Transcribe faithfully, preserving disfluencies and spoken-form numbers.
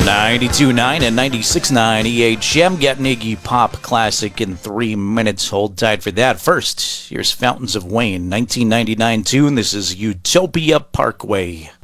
ninety-two point nine and ninety-six point nine E H M. Get an Iggy Pop classic in three minutes. Hold tight for that. First, here's Fountains of Wayne, nineteen ninety-nine tune. This is Utopia Parkway.